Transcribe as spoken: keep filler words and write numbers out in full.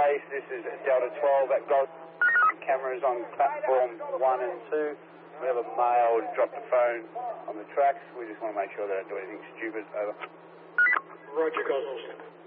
base. This is Delta twelve at Gold. Cameras on platform one and two. We have a male drop the phone on the tracks. We just want to make sure they don't do anything stupid. Over. Roger, Goswell.